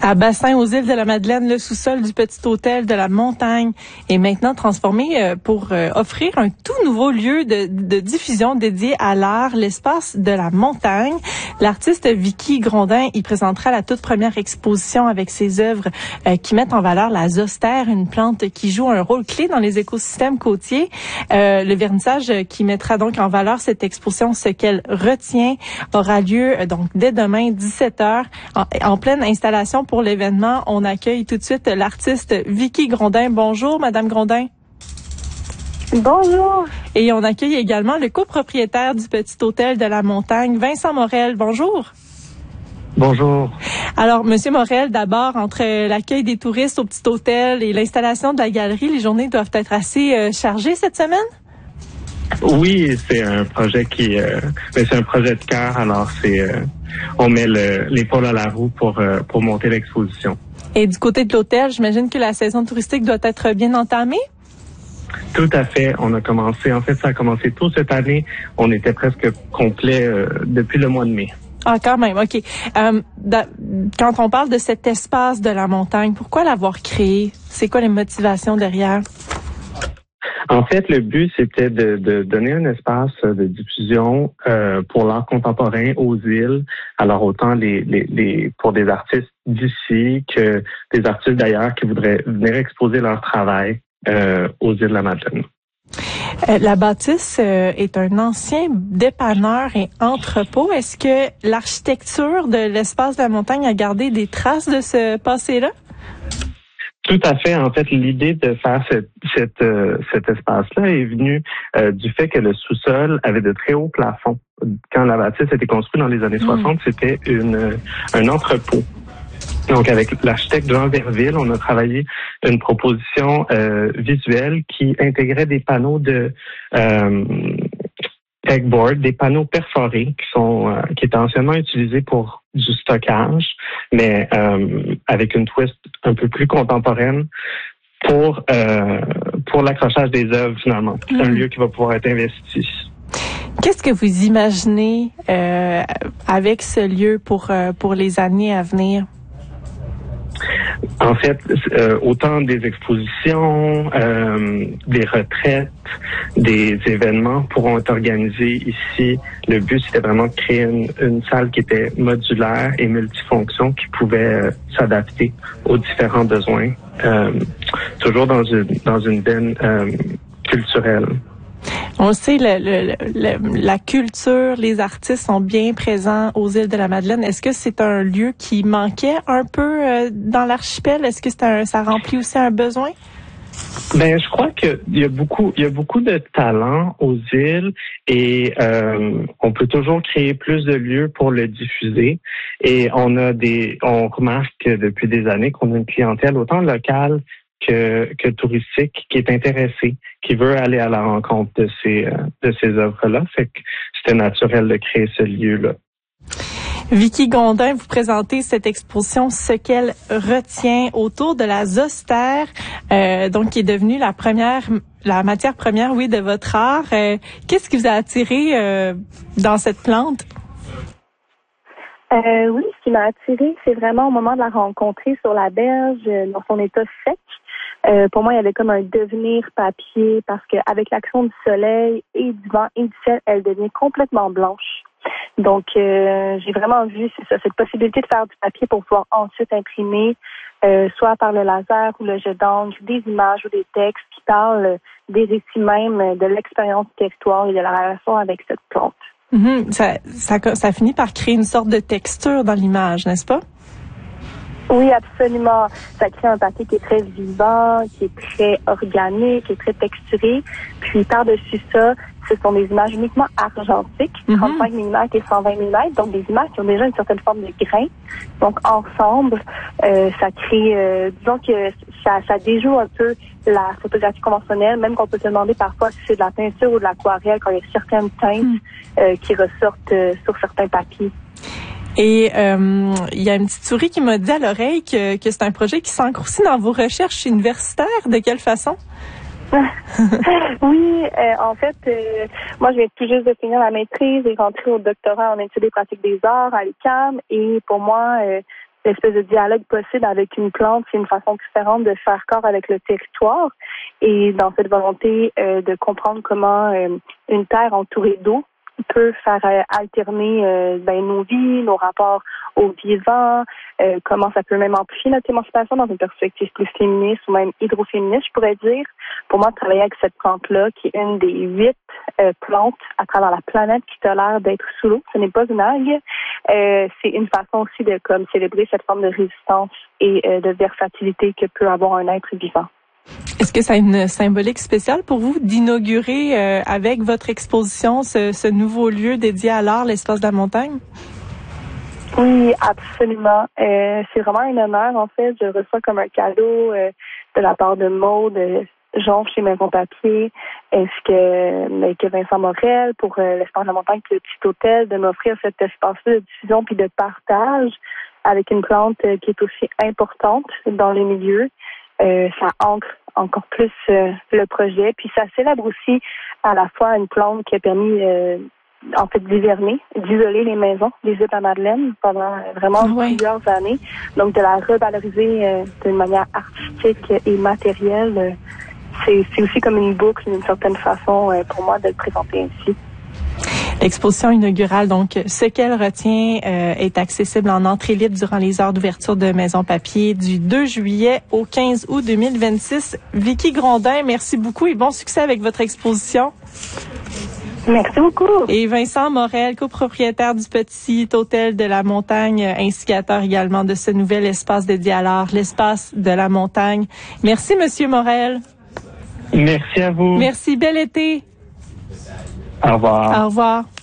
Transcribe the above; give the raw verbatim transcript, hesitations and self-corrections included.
À Bassin, aux îles de la Madeleine, le sous-sol du petit hôtel de la Montagne est maintenant transformé pour offrir un tout nouveau lieu de, de diffusion dédié à l'art, l'espace de la Montagne. L'artiste Vicky Grondin y présentera la toute première exposition avec ses œuvres euh, qui mettent en valeur la zostère, une plante qui joue un rôle clé dans les écosystèmes côtiers. Euh, le vernissage qui mettra donc en valeur cette exposition, ce qu'elle retient, aura lieu euh, donc dès demain, dix-sept heures, en, en pleine installation. Pour l'événement, on accueille tout de suite l'artiste Vicky Grondin. Bonjour, Madame Grondin. Bonjour. Et on accueille également le copropriétaire du petit hôtel de la Montagne, Vincent Morel. Bonjour. Bonjour. Alors, Monsieur Morel, d'abord, entre l'accueil des touristes au petit hôtel et l'installation de la galerie, les journées doivent être assez euh, chargées cette semaine? Oui, c'est un projet qui, euh, mais c'est un projet de cœur. Alors, c'est, euh, on met le, l'épaule à la roue pour euh, pour monter l'exposition. Et du côté de l'hôtel, j'imagine que la saison touristique doit être bien entamée. Tout à fait. On a commencé. En fait, ça a commencé tôt cette année. On était presque complet euh, depuis le mois de mai. Ah, quand même. Ok. Euh, da, quand on parle de cet espace de la Montagne, pourquoi l'avoir créé? C'est quoi les motivations derrière? En fait, le but, c'était de, de donner un espace de diffusion euh, pour l'art contemporain aux îles. Alors, autant les, les, les pour des artistes d'ici que des artistes d'ailleurs qui voudraient venir exposer leur travail euh, aux îles de la Madeleine. Euh, la bâtisse euh, est un ancien dépanneur et entrepôt. Est-ce que l'architecture de l'espace de la Montagne a gardé des traces de ce passé-là? Tout à fait. En fait, l'idée de faire cette, cette, euh, cet espace-là est venue euh, du fait que le sous-sol avait de très hauts plafonds. Quand la bâtisse a été construite dans les années mmh. soixante, c'était une un entrepôt. Donc, avec l'architecte Jean Verville, on a travaillé une proposition euh, visuelle qui intégrait des panneaux de euh, pegboard, des panneaux perforés qui sont euh, qui étaient anciennement utilisés pour du stockage, mais euh, avec une twist un peu plus contemporaine pour euh, pour l'accrochage des œuvres finalement. C'est mmh. un lieu qui va pouvoir être investi. Qu'est-ce que vous imaginez euh, avec ce lieu pour euh, pour les années à venir? En fait, euh, autant des expositions, euh, des retraites, des événements pourront être organisés ici. Le but, c'était vraiment de créer une, une salle qui était modulaire et multifonction, qui pouvait euh, s'adapter aux différents besoins, euh, toujours dans une dans une veine euh, culturelle. On le sait, le, le, le, la culture, les artistes sont bien présents aux îles de la Madeleine. Est-ce que c'est un lieu qui manquait un peu euh, dans l'archipel? Est-ce que c'est un, ça remplit aussi un besoin? Ben, je crois qu'il y a beaucoup, il y a beaucoup de talent aux îles et euh, on peut toujours créer plus de lieux pour le diffuser. Et on a des, on remarque depuis des années qu'on a une clientèle autant locale que, que touristique qui est intéressée, qui veut aller à la rencontre de ces, de ces œuvres-là. Fait que c'était naturel de créer ce lieu-là. Vicky Grondin, vous présentez cette exposition, ce qu'elle retient autour de la zostère, euh, donc qui est devenue la première, la matière première, oui, de votre art. Euh, qu'est-ce qui vous a attiré euh, dans cette plante? Euh, oui, ce qui m'a attiré, c'est vraiment au moment de la rencontrer sur la berge, dans son état sec. Euh, pour moi, il y avait comme un devenir papier parce qu'avec l'action du soleil et du vent et du ciel, elle devient complètement blanche. Donc, euh, j'ai vraiment vu c'est ça, cette possibilité de faire du papier pour pouvoir ensuite imprimer, euh, soit par le laser ou le jet d'encre, des images ou des textes qui parlent des récits même de l'expérience du territoire et de la relation avec cette plante. Mm-hmm. Ça, ça, ça finit par créer une sorte de texture dans l'image, n'est-ce pas? Oui, absolument. Ça crée un papier qui est très vivant, qui est très organique, qui est très texturé. Puis par-dessus ça, ce sont des images uniquement argentiques, mm-hmm. trente-cinq millimètres et cent vingt millimètres, donc des images qui ont déjà une certaine forme de grain. Donc ensemble, euh, ça crée, euh, disons que ça, ça déjoue un peu la photographie conventionnelle, même qu'on peut se demander parfois si c'est de la peinture ou de l'aquarelle quand il y a certaines teintes mm. euh, qui ressortent euh, sur certains papiers. Et euh, il y a une petite souris qui m'a dit à l'oreille que, que c'est un projet qui s'ancre aussi dans vos recherches universitaires. De quelle façon? Oui, euh, en fait, euh, moi, je viens tout juste de finir la maîtrise et rentrer au doctorat en études et pratiques des arts à l'U Q A M. Et pour moi, euh, l'espèce de dialogue possible avec une plante, c'est une façon différente de faire corps avec le territoire. Et dans cette volonté euh, de comprendre comment euh, une terre entourée d'eau peut faire euh, alterner euh, ben, nos vies, nos rapports aux vivants, euh, comment ça peut même amplifier notre émancipation dans une perspective plus féministe ou même hydroféministe, je pourrais dire. Pour moi, travailler avec cette plante-là, qui est une des huit euh, plantes à travers la planète qui tolère d'être sous l'eau, ce n'est pas une algue, euh, c'est une façon aussi de comme célébrer cette forme de résistance et euh, de versatilité que peut avoir un être vivant. Est-ce que ça a une symbolique spéciale pour vous d'inaugurer euh, avec votre exposition ce, ce nouveau lieu dédié à l'art, l'espace de la montagne? Oui, absolument. Euh, c'est vraiment un honneur, en fait. Je reçois comme un cadeau euh, de la part de Maude, euh, Jean chez Maison Papier, ainsi que, que Vincent Morel pour euh, l'espace de la montagne, le petit hôtel, de m'offrir cet espace-là de diffusion puis de partage avec une plante euh, qui est aussi importante dans les milieux. Euh, ça ancre encore plus euh, le projet. Puis ça célèbre aussi à la fois une plante qui a permis euh, en fait d'hiverner, d'isoler les maisons des îles à Madeleine pendant euh, vraiment ouais. plusieurs années. Donc de la revaloriser euh, d'une manière artistique et matérielle, euh, c'est, c'est aussi comme une boucle d'une certaine façon euh, pour moi de le présenter ainsi. L'exposition inaugurale, donc, ce qu'elle retient euh, est accessible en entrée libre durant les heures d'ouverture de Maison Papier du deux juillet au quinze août deux mille vingt-six. Vicky Grondin, merci beaucoup et bon succès avec votre exposition. Merci beaucoup. Et Vincent Morel, copropriétaire du Petit Hôtel de la Montagne, instigateur également de ce nouvel espace dédié à l'art, l'espace de la montagne. Merci, Monsieur Morel. Merci à vous. Merci, bel été. Au revoir. Au revoir.